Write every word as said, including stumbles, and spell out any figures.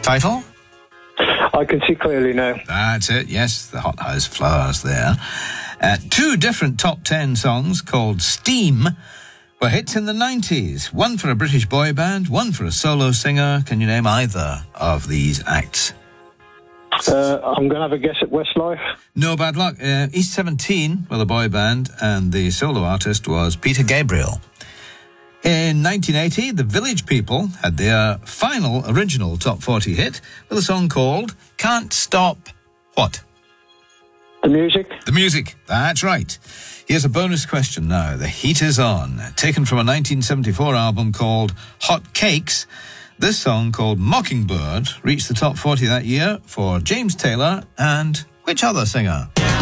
Title? I Can See Clearly Now. That's it, yes, the Hothouse Flowers there. Uh, two different top ten songs called Steam were hits in the nineties. One for a British boy band, one for a solo singer. Can you name either of these acts? Uh, I'm going to have a guess at Westlife. No bad luck. Uh, East seventeen were the boy band, and the solo artist was Peter Gabriel. In nineteen eighty, the Village People had their final original top forty hit with a song called Can't Stop What? The music. The music. That's right. Here's a bonus question now. The heat is on. Taken from a nineteen seventy-four album called Hot Cakes, this song called Mockingbird reached the top forty that year for James Taylor and which other singer?